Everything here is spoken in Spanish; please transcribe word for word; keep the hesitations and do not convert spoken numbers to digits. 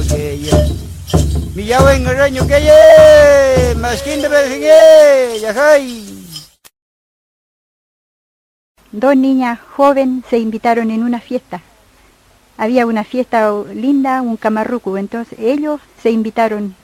ella. Mi yawa en el reño que ye, masquín de Belgique, yajay. Dos niñas jóvenes se invitaron en una fiesta. Había una fiesta linda, un camarruco, entonces ellos se invitaron